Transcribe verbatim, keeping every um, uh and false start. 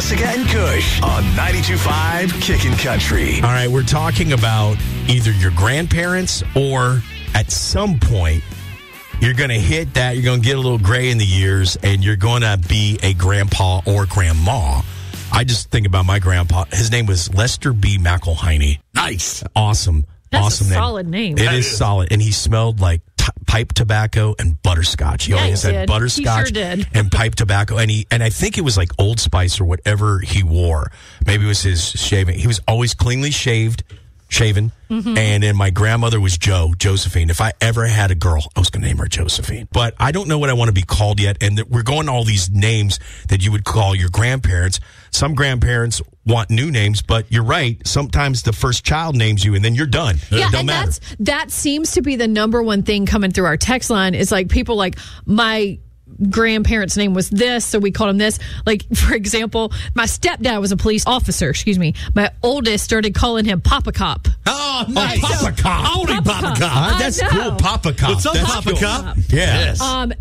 Jessica and Kush on ninety-two point five Kickin' Country. All right, we're talking about either your grandparents or at some point you're going to hit that, you're going to get a little gray in the years, and you're going to be a grandpa or grandma. I just think about my grandpa. His name was Lester B. McElhiney. Nice. Awesome. That's awesome a name. solid name. It That is is. solid. And he smelled like t- pipe tobacco and butterscotch. He Yeah, always he had did. butterscotch He sure did. and pipe tobacco. And he and I think it was like Old Spice or whatever he wore. Maybe it was his shaving. He was always cleanly shaved, shaven. Mm-hmm. And then my grandmother was Jo, Josephine. If I ever had a girl, I was going to name her Josephine. But I don't know what I want to be called yet. And th- we're going to all these names that you would call your grandparents. Some grandparents want new names, but you're right. Sometimes the first child names you, and then you're done. Yeah, it don't and matter. that's that seems to be the number one thing coming through our text line is like people like my grandparents' name was this, so we called him this. Like, for example, my stepdad was a police officer, excuse me. My oldest started calling him Papa Cop. Oh, nice. Papa Cop. Oldie Papa Papa Cop. Cop. Uh, I that's know. cool. Papa Cop. What's up, That's Papa cool. Cop? Yeah. Yes. Um,